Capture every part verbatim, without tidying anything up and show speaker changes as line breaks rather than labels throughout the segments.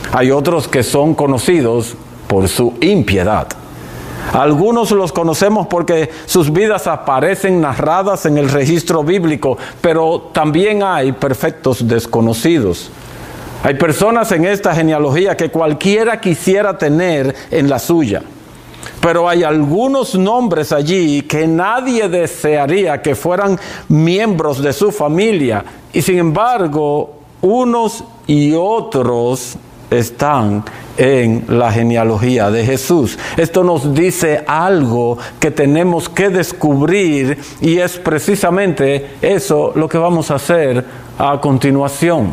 Hay otros que son conocidos por su impiedad. Algunos los conocemos porque sus vidas aparecen narradas en el registro bíblico, pero también hay perfectos desconocidos. Hay personas en esta genealogía que cualquiera quisiera tener en la suya, pero hay algunos nombres allí que nadie desearía que fueran miembros de su familia, y sin embargo, unos y otros están en la genealogía de Jesús. Esto nos dice algo que tenemos que descubrir, y es precisamente eso lo que vamos a hacer a continuación.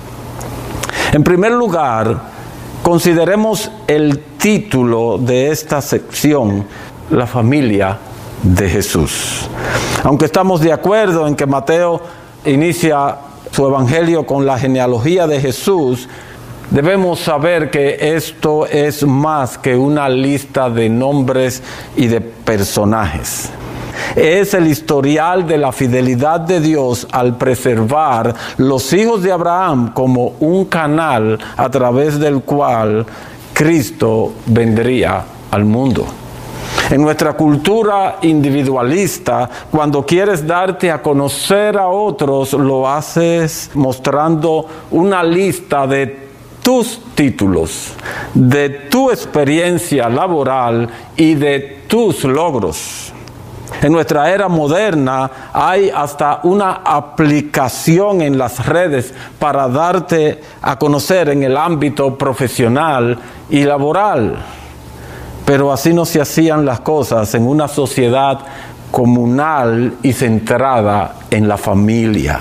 En primer lugar, consideremos el título de esta sección, la familia de Jesús. Aunque estamos de acuerdo en que Mateo inicia su evangelio con la genealogía de Jesús, debemos saber que esto es más que una lista de nombres y de personajes. Es el historial de la fidelidad de Dios al preservar los hijos de Abraham como un canal a través del cual Cristo vendría al mundo. En nuestra cultura individualista, cuando quieres darte a conocer a otros, lo haces mostrando una lista de tus títulos, de tu experiencia laboral y de tus logros. En nuestra era moderna hay hasta una aplicación en las redes para darte a conocer en el ámbito profesional y laboral. Pero así no se hacían las cosas en una sociedad comunal y centrada en la familia.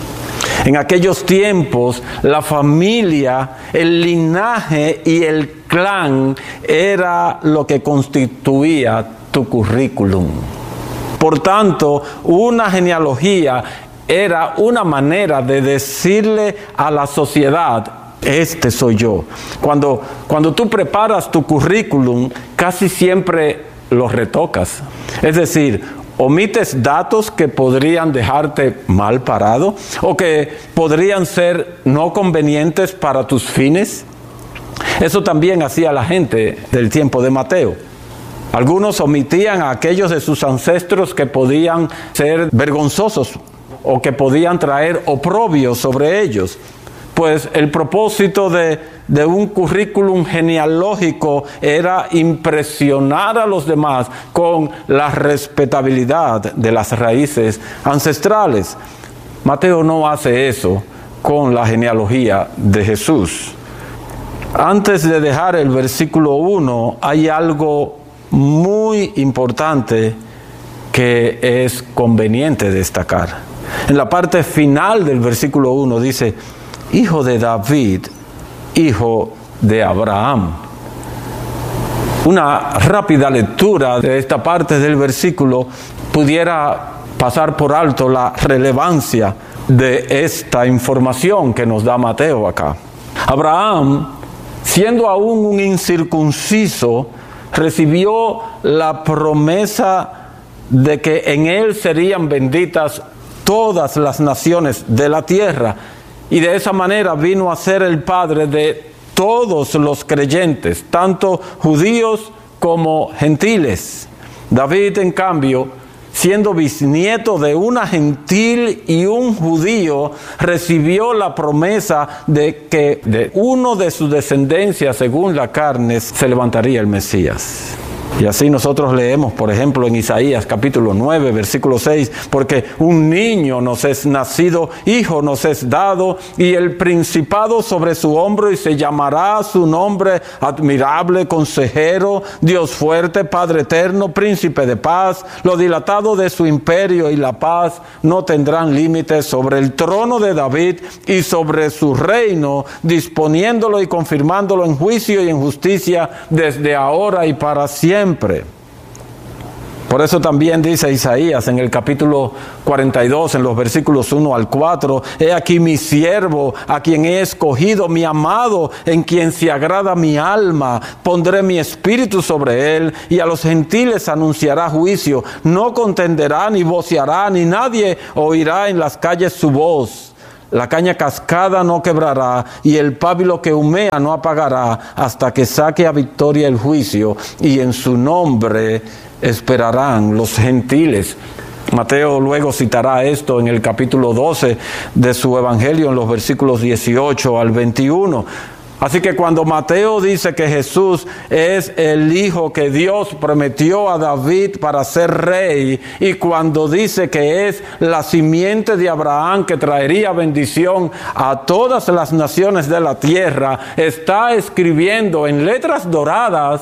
En aquellos tiempos, la familia, el linaje y el clan era lo que constituía tu currículum. Por tanto, una genealogía era una manera de decirle a la sociedad: este soy yo. Cuando, cuando tú preparas tu currículum, casi siempre lo retocas. Es decir, omites datos que podrían dejarte mal parado o que podrían ser no convenientes para tus fines. Eso también hacía la gente del tiempo de Mateo. Algunos omitían a aquellos de sus ancestros que podían ser vergonzosos o que podían traer oprobio sobre ellos. Pues el propósito de, de un currículum genealógico era impresionar a los demás con la respetabilidad de las raíces ancestrales. Mateo no hace eso con la genealogía de Jesús. Antes de dejar el versículo uno, hay algo muy importante que es conveniente destacar. En la parte final del versículo uno dice: hijo de David, hijo de Abraham. Una rápida lectura de esta parte del versículo pudiera pasar por alto la relevancia de esta información que nos da Mateo acá. Abraham, siendo aún un incircunciso, recibió la promesa de que en él serían benditas todas las naciones de la tierra, y de esa manera vino a ser el padre de todos los creyentes, tanto judíos como gentiles. David, en cambio, siendo bisnieto de una gentil y un judío, recibió la promesa de que de uno de sus descendencias, según la carne, se levantaría el Mesías. Y así nosotros leemos, por ejemplo, en Isaías capítulo nueve, versículo seis, porque un niño nos es nacido, hijo nos es dado, y el principado sobre su hombro, y se llamará su nombre admirable, consejero, Dios fuerte, Padre eterno, príncipe de paz. Lo dilatado de su imperio y la paz no tendrán límites sobre el trono de David y sobre su reino, disponiéndolo y confirmándolo en juicio y en justicia desde ahora y para siempre. Por eso también dice Isaías en el capítulo cuarenta y dos, en los versículos uno al cuatro: he aquí mi siervo, a quien he escogido, mi amado, en quien se agrada mi alma. Pondré mi espíritu sobre él, y a los gentiles anunciará juicio. No contenderá, ni voceará, ni nadie oirá en las calles su voz. la caña cascada no quebrará, y el pábilo que humea no apagará, hasta que saque a victoria el juicio, y en su nombre esperarán los gentiles. Mateo luego citará esto en el capítulo doce de su evangelio, en los versículos dieciocho al veintiuno. Así que cuando Mateo dice que Jesús es el hijo que Dios prometió a David para ser rey, y cuando dice que es la simiente de Abraham que traería bendición a todas las naciones de la tierra, está escribiendo en letras doradas: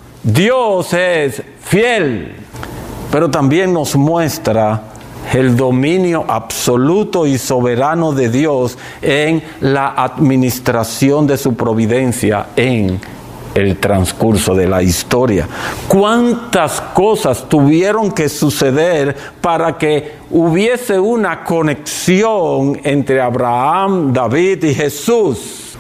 Dios es fiel. Pero también nos muestra el dominio absoluto y soberano de Dios en la administración de su providencia en el transcurso de la historia. ¿Cuántas cosas tuvieron que suceder para que hubiese una conexión entre Abraham, David y Jesús?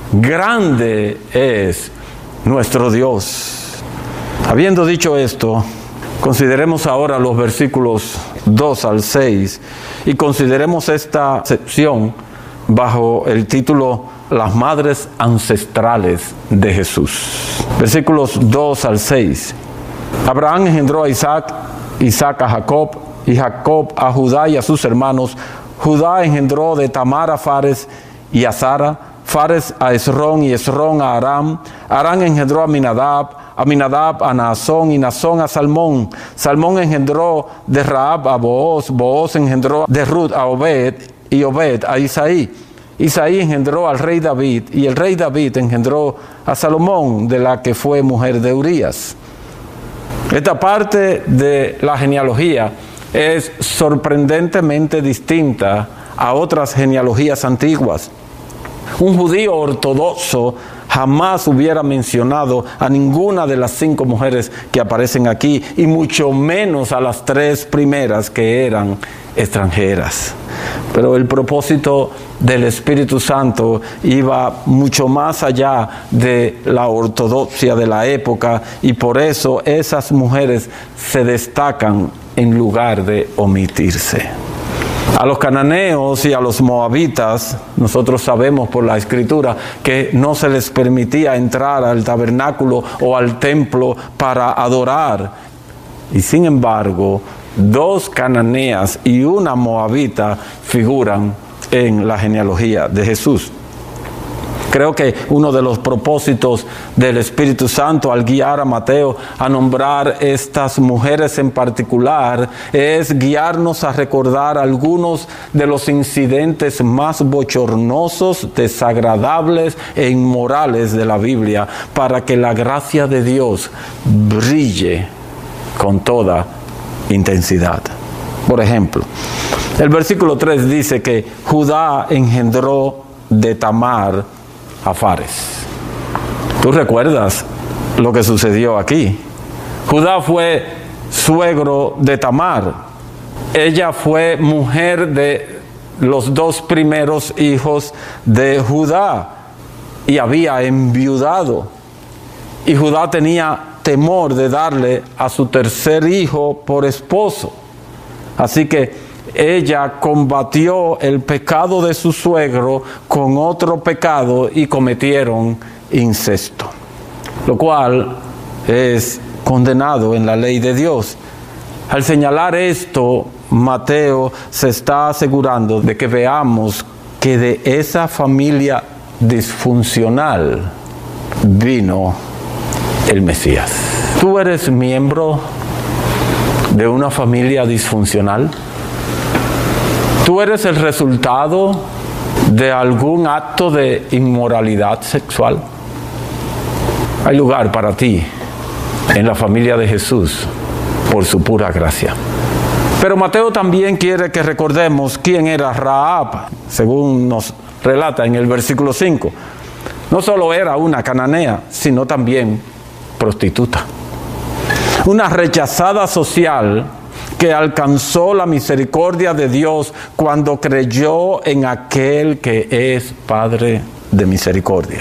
Grande es nuestro Dios. Habiendo dicho esto, consideremos ahora los versículos dos al seis y consideremos esta sección bajo el título Las Madres Ancestrales de Jesús. Versículos dos al seis. Abraham engendró a Isaac, Isaac a Jacob, y Jacob a Judá y a sus hermanos. Judá engendró de Tamar a Fares y a Zara, Fares a Esrón y Esrón a Aram. Aram engendró a Aminadab, Aminadab a Naasón y Naasón a Salmón. Salmón engendró de Rahab a Booz, Booz engendró de Ruth a Obed y Obed a Isaí. Isaí engendró al rey David, y el rey David engendró a Salomón, de la que fue mujer de Urías. Esta parte de la genealogía es sorprendentemente distinta a otras genealogías antiguas. Un judío ortodoxo jamás hubiera mencionado a ninguna de las cinco mujeres que aparecen aquí, y mucho menos a las tres primeras que eran extranjeras. Pero el propósito del Espíritu Santo iba mucho más allá de la ortodoxia de la época, y por eso esas mujeres se destacan en lugar de omitirse. A los cananeos y a los moabitas, nosotros sabemos por la Escritura que no se les permitía entrar al tabernáculo o al templo para adorar. Y sin embargo, dos cananeas y una moabita figuran en la genealogía de Jesús. Creo que uno de los propósitos del Espíritu Santo al guiar a Mateo a nombrar estas mujeres en particular es guiarnos a recordar algunos de los incidentes más bochornosos, desagradables e inmorales de la Biblia, para que la gracia de Dios brille con toda intensidad. Por ejemplo, el versículo tres dice que Judá engendró de Tamar a Fares. ¿Tú recuerdas lo que sucedió aquí? Judá fue suegro de Tamar. Ella fue mujer de los dos primeros hijos de Judá y había enviudado. Y Judá tenía temor de darle a su tercer hijo por esposo. Así que ella combatió el pecado de su suegro con otro pecado y cometieron incesto, lo cual es condenado en la ley de Dios. Al señalar esto, Mateo se está asegurando de que veamos que de esa familia disfuncional vino el Mesías. ¿Tú eres miembro de una familia disfuncional? ¿Tú eres el resultado de algún acto de inmoralidad sexual? Hay lugar para ti en la familia de Jesús por su pura gracia. Pero Mateo también quiere que recordemos quién era Rahab, según nos relata en el versículo cinco. No solo era una cananea, sino también prostituta. Una rechazada social que alcanzó la misericordia de Dios cuando creyó en aquel que es Padre de misericordias.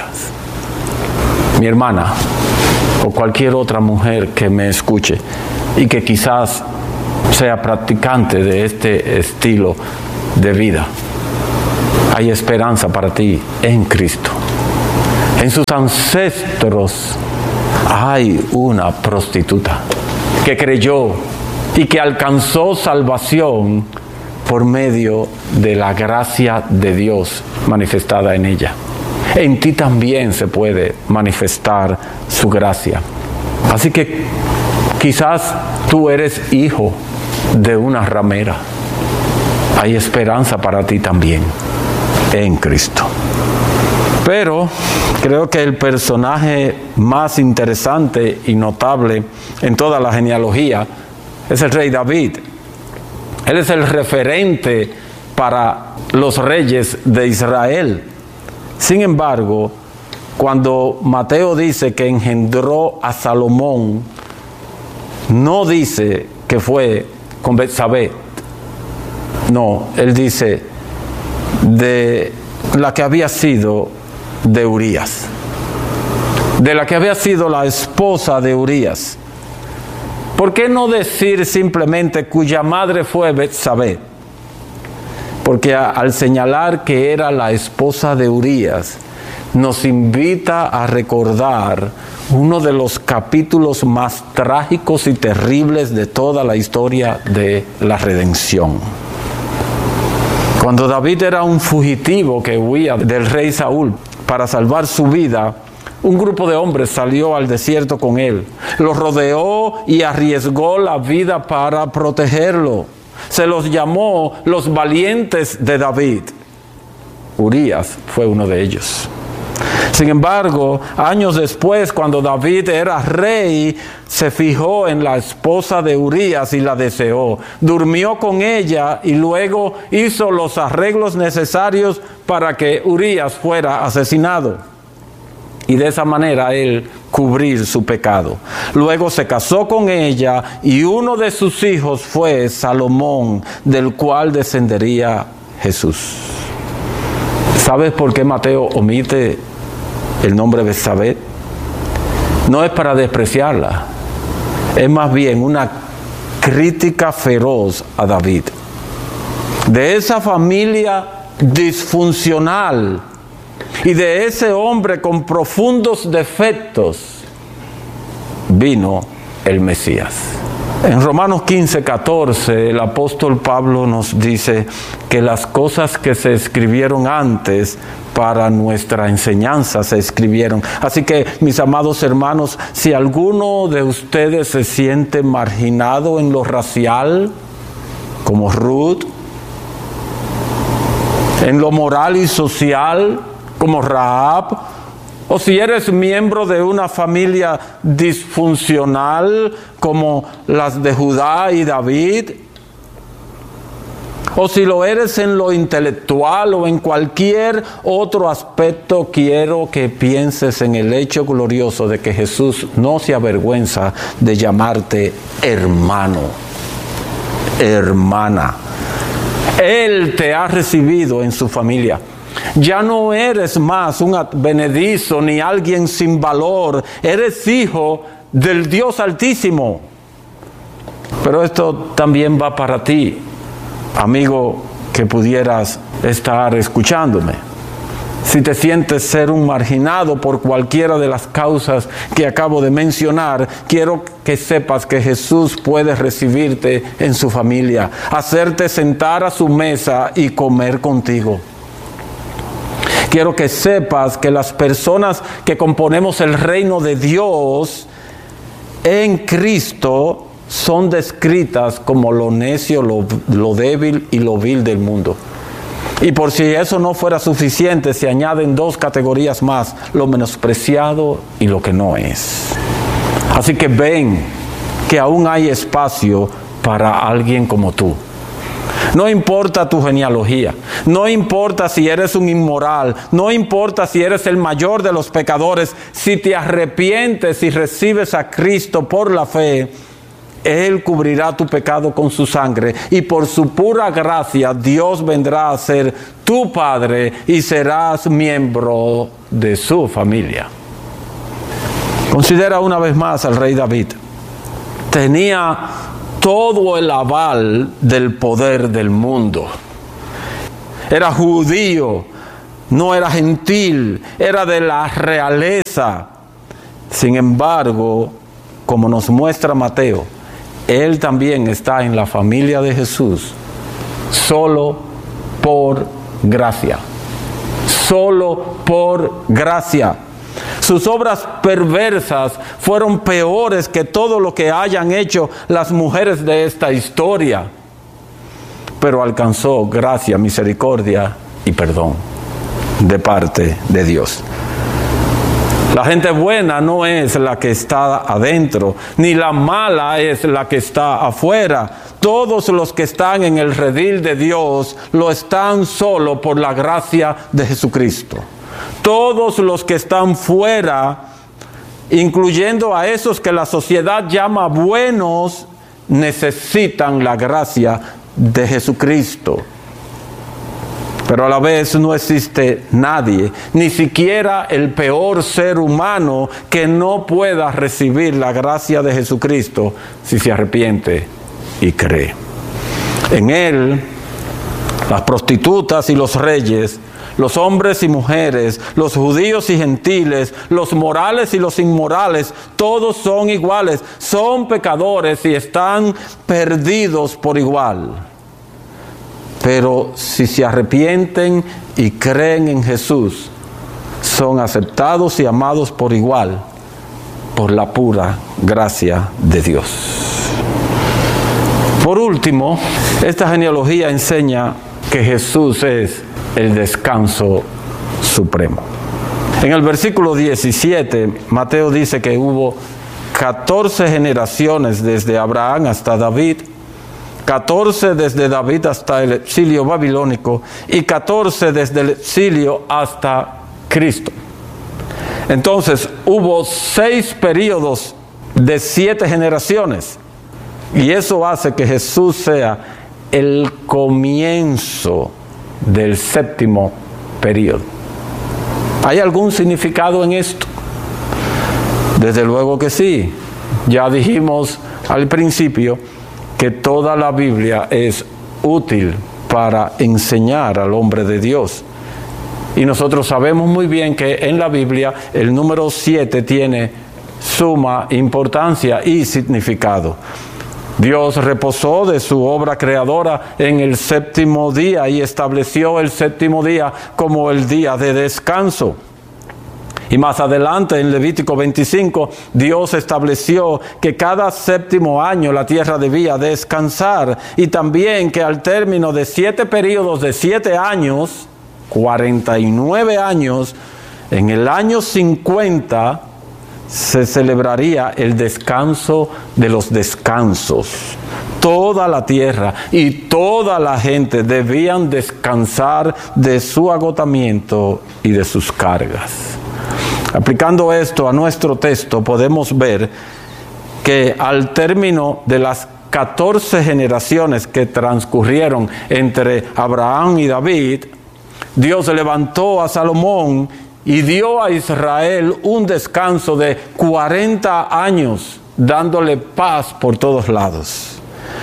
Mi hermana, o cualquier otra mujer que me escuche y que quizás sea practicante de este estilo de vida, hay esperanza para ti en Cristo. En sus ancestros hay una prostituta que creyó y que alcanzó salvación por medio de la gracia de Dios manifestada en ella. En ti también se puede manifestar su gracia. Así que quizás tú eres hijo de una ramera. Hay esperanza para ti también en Cristo. Pero creo que el personaje más interesante y notable en toda la genealogía es el rey David. Él es el referente para los reyes de Israel. Sin embargo, cuando Mateo dice que engendró a Salomón, no dice que fue con Betsabé. No, él dice de la que había sido de Urías, de la que había sido la esposa de Urías. ¿Por qué no decir simplemente cuya madre fue Betsabé? Porque a, al señalar que era la esposa de Urías, nos invita a recordar uno de los capítulos más trágicos y terribles de toda la historia de la redención. Cuando David era un fugitivo que huía del rey Saúl para salvar su vida, un grupo de hombres salió al desierto con él, lo rodeó y arriesgó la vida para protegerlo. Se los llamó los valientes de David. Urías fue uno de ellos. Sin embargo, años después, cuando David era rey, se fijó en la esposa de Urías y la deseó. Durmió con ella y luego hizo los arreglos necesarios para que Urías fuera asesinado. Y de esa manera él cubrir su pecado. Luego se casó con ella y uno de sus hijos fue Salomón, del cual descendería Jesús. ¿Sabes por qué Mateo omite el nombre de Betsabé? No es para despreciarla, es más bien una crítica feroz a David. De esa familia disfuncional y de ese hombre con profundos defectos vino el Mesías. En Romanos quince, catorce, el apóstol Pablo nos dice que las cosas que se escribieron antes para nuestra enseñanza se escribieron. Así que, mis amados hermanos, si alguno de ustedes se siente marginado en lo racial, como Ruth, en lo moral y social, como Rahab, o si eres miembro de una familia disfuncional como las de Judá y David, o si lo eres en lo intelectual o en cualquier otro aspecto, quiero que pienses en el hecho glorioso de que Jesús no se avergüenza de llamarte hermano, hermana. Él te ha recibido en su familia. Ya no eres más un advenedizo ni alguien sin valor. Eres hijo del Dios Altísimo. Pero esto también va para ti, amigo, que pudieras estar escuchándome. Si te sientes ser un marginado por cualquiera de las causas que acabo de mencionar, quiero que sepas que Jesús puede recibirte en su familia, hacerte sentar a su mesa y comer contigo. Quiero que sepas que las personas que componemos el reino de Dios en Cristo son descritas como lo necio, lo, lo débil y lo vil del mundo. Y por si eso no fuera suficiente, se añaden dos categorías más: lo menospreciado y lo que no es. Así que ven que aún hay espacio para alguien como tú. No importa tu genealogía, no importa si eres un inmoral, no importa si eres el mayor de los pecadores, si te arrepientes y recibes a Cristo por la fe, Él cubrirá tu pecado con su sangre y por su pura gracia Dios vendrá a ser tu Padre y serás miembro de su familia. Considera una vez más al rey David. Tenía todo el aval del poder del mundo. era judío, no era gentil, era de la realeza. Sin embargo, como nos muestra Mateo, él también está en la familia de Jesús, solo por gracia. Solo por gracia. Sus obras perversas fueron peores que todo lo que hayan hecho las mujeres de esta historia, pero alcanzó gracia, misericordia y perdón de parte de Dios. La gente buena no es la que está adentro, ni la mala es la que está afuera. Todos los que están en el redil de Dios lo están solo por la gracia de Jesucristo. Todos los que están fuera, incluyendo a esos que la sociedad llama buenos, necesitan la gracia de Jesucristo. Pero a la vez no existe nadie, ni siquiera el peor ser humano, que no pueda recibir la gracia de Jesucristo si se arrepiente y cree. En Él, las prostitutas y los reyes, los hombres y mujeres, los judíos y gentiles, los morales y los inmorales, todos son iguales, son pecadores y están perdidos por igual. Pero si se arrepienten y creen en Jesús, son aceptados y amados por igual, por la pura gracia de Dios. Por último, esta genealogía enseña que Jesús es el descanso supremo. En el versículo diecisiete, Mateo dice que hubo catorce generaciones desde Abraham hasta David, catorce desde David hasta el exilio babilónico y catorce desde el exilio hasta Cristo. Entonces hubo seis periodos de siete generaciones, y eso hace que Jesús sea el comienzo del séptimo periodo. ¿Hay algún significado en esto? Desde luego que sí. Ya dijimos al principio que toda la Biblia es útil para enseñar al hombre de Dios. Y nosotros sabemos muy bien que en la Biblia el número siete tiene suma importancia y significado. Dios reposó de su obra creadora en el séptimo día y estableció el séptimo día como el día de descanso. Y más adelante en Levítico veinticinco, Dios estableció que cada séptimo año la tierra debía descansar, y también que al término de siete periodos de siete años, cuarenta y nueve años, en el año cincuenta, se celebraría el descanso de los descansos. Toda la tierra y toda la gente debían descansar de su agotamiento y de sus cargas. Aplicando esto a nuestro texto, podemos ver que al término de las catorce generaciones que transcurrieron entre Abraham y David, Dios levantó a Salomón y dio a Israel un descanso de cuarenta años, dándole paz por todos lados.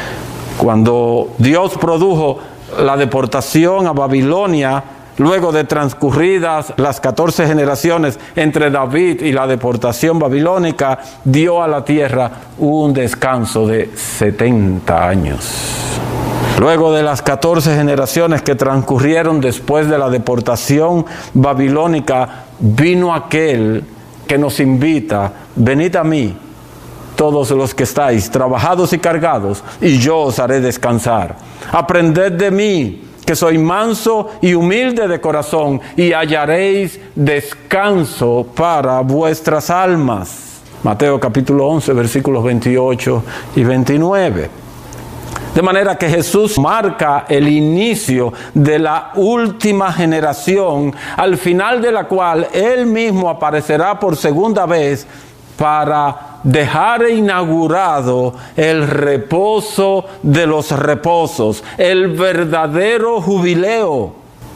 Cuando Dios produjo la deportación a Babilonia, luego de transcurridas las catorce generaciones entre David y la deportación babilónica, dio a la tierra un descanso de setenta años. Luego de las catorce generaciones que transcurrieron después de la deportación babilónica, vino aquel que nos invita: venid a mí, todos los que estáis trabajados y cargados, y yo os haré descansar. Aprended de mí, que soy manso y humilde de corazón, y hallaréis descanso para vuestras almas. Mateo capítulo once, versículos veintiocho y veintinueve. De manera que Jesús marca el inicio de la última generación, al final de la cual Él mismo aparecerá por segunda vez para dejar inaugurado el reposo de los reposos, el verdadero jubileo.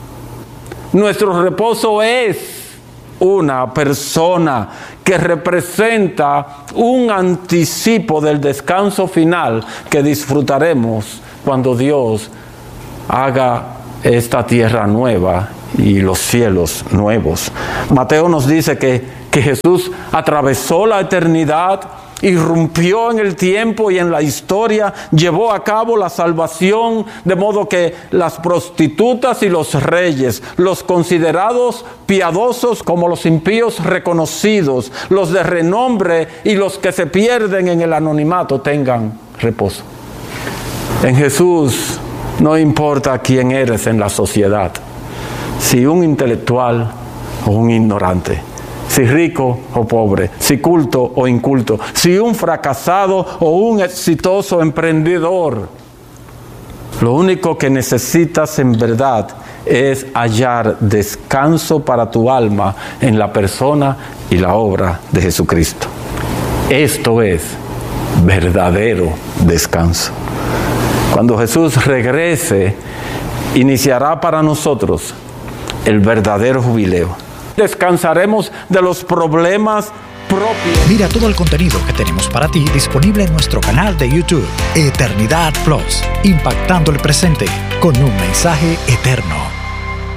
Nuestro reposo es una persona que representa un anticipo del descanso final que disfrutaremos cuando Dios haga esta tierra nueva y los cielos nuevos. Mateo nos dice que, que Jesús atravesó la eternidad, irrumpió en el tiempo y en la historia, llevó a cabo la salvación, de modo que las prostitutas y los reyes, los considerados piadosos como los impíos reconocidos, los de renombre y los que se pierden en el anonimato tengan reposo. En Jesús no importa quién eres en la sociedad, si un intelectual o un ignorante, si rico o pobre, si culto o inculto, si un fracasado o un exitoso emprendedor. Lo único que necesitas en verdad es hallar descanso para tu alma en la persona y la obra de Jesucristo. Esto es verdadero descanso. Cuando Jesús regrese, iniciará para nosotros el verdadero jubileo. Descansaremos de los problemas propios.
Mira todo el contenido que tenemos para ti disponible en nuestro canal de YouTube, Eternidad Plus, impactando el presente con un mensaje eterno.